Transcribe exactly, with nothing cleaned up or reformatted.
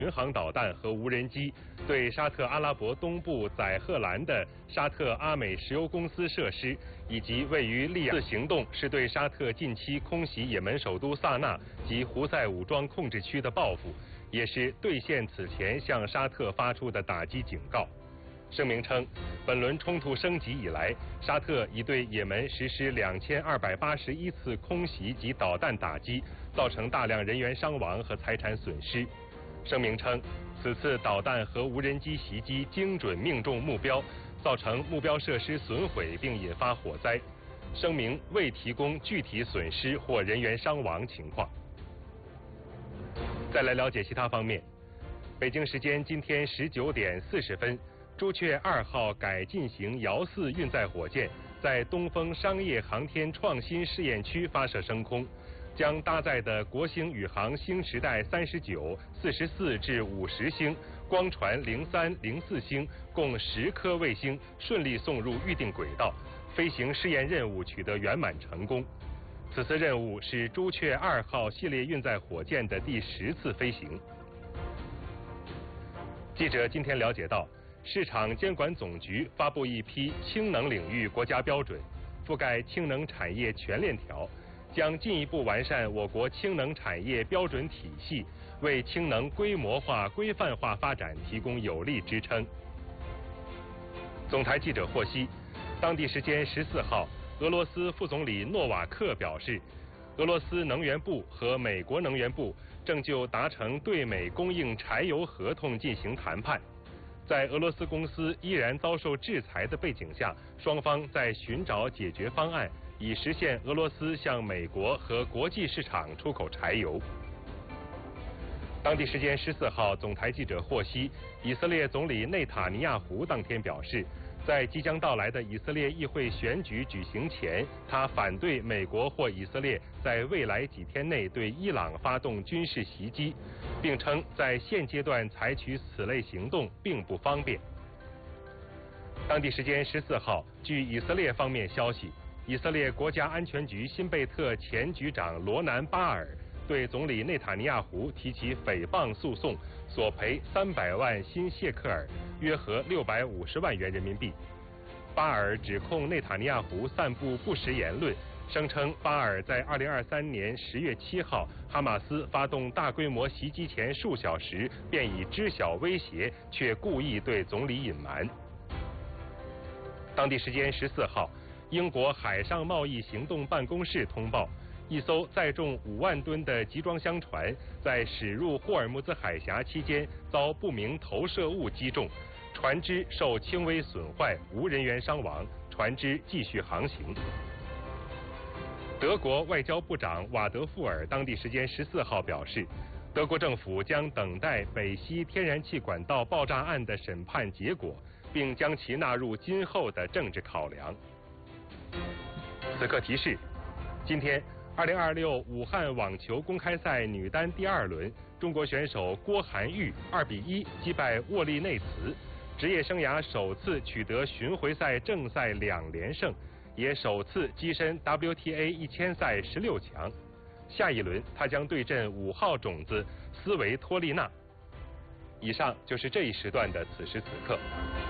巡航导弹和无人机对沙特阿拉伯东部载赫兰的沙特阿美石油公司设施，以及位于利雅得行动是对沙特近期空袭也门首都萨那及胡塞武装控制区的报复，也是兑现此前向沙特发出的打击警告。声明称，本轮冲突升级以来，沙特已对也门实施两千二百八十一次空袭及导弹打击，造成大量人员伤亡和财产损失。声明称，此次导弹和无人机袭击精准命中目标，造成目标设施损毁并引发火灾。声明未提供具体损失或人员伤亡情况。再来了解其他方面，北京时间今天十九点四十分。朱雀二号改进型遥四运载火箭在东风商业航天创新试验区发射升空，将搭载的国星宇航星时代三十九、四十四至五十星、光传零三、零四星共十颗卫星顺利送入预定轨道，飞行试验任务取得圆满成功。此次任务是朱雀二号系列运载火箭的第十次飞行。记者今天了解到，市场监管总局发布一批氢能领域国家标准，覆盖氢能产业全链条，将进一步完善我国氢能产业标准体系，为氢能规模化、规范化发展提供有力支撑。总台记者获悉，当地时间十四号，俄罗斯副总理诺瓦克表示，俄罗斯能源部和美国能源部正就达成对美供应柴油合同进行谈判。在俄罗斯公司依然遭受制裁的背景下，双方在寻找解决方案，以实现俄罗斯向美国和国际市场出口柴油。当地时间十四号，总台记者获悉，以色列总理内塔尼亚胡当天表示，在即将到来的以色列议会选举举行前，他反对美国或以色列在未来几天内对伊朗发动军事袭击，并称在现阶段采取此类行动并不方便。当地时间十四号，据以色列方面消息，以色列国家安全局辛贝特前局长罗南巴尔对总理内塔尼亚胡提起诽谤诉讼，索赔三百万新谢克尔，约合六百五十万元人民币。巴尔指控内塔尼亚胡散布不实言论，声称巴尔在二零二三年十月七号哈马斯发动大规模袭击前数小时便已知晓威胁，却故意对总理隐瞒。当地时间十四号，英国海上贸易行动办公室通报，一艘载重五万吨的集装箱船在驶入霍尔木兹海峡期间遭不明投射物击中，船只受轻微损坏，无人员伤亡，船只继续航行。德国外交部长瓦德富尔当地时间十四号表示，德国政府将等待北溪天然气管道爆炸案的审判结果，并将其纳入今后的政治考量。此刻提示，今天二零二六武汉网球公开赛女单第二轮，中国选手郭涵玉二比一击败沃利内茨，职业生涯首次取得巡回赛正赛两连胜，也首次跻身 W T A 一千赛十六强。下一轮她将对阵五号种子斯维托利娜。以上就是这一时段的此时此刻。